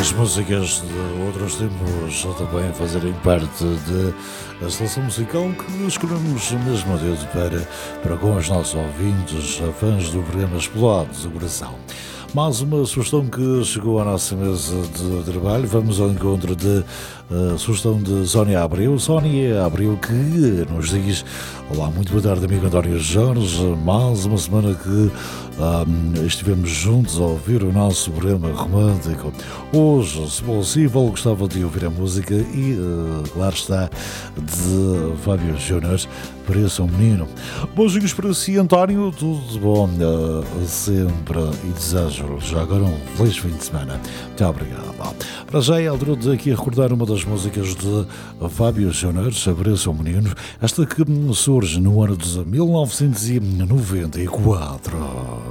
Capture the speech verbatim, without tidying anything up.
As músicas de outros tempos também fazerem parte da seleção musical que escolhemos mesmo a dedo para, para com os nossos ouvintes, fãs do programa Explorados do Coração. Mais uma sugestão que chegou à nossa mesa de trabalho. Vamos ao encontro de uh, sugestão de Sónia Abreu. Sónia Abreu que nos diz: olá, muito boa tarde, amigo António Jorge. Mais uma semana que um, estivemos juntos a ouvir o nosso programa romântico. Hoje, se possível, gostava de ouvir a música e, uh, claro está, de Fábio Júnior, Pareça um Menino. Beijinhos para si, António. Tudo de bom uh, sempre e desejo já agora um feliz fim de semana. Muito obrigado. Para já é a altura de aqui recordar uma das músicas de Fábio Júnior, Pareça um Menino, esta que surge no ano de mil novecentos e noventa e quatro.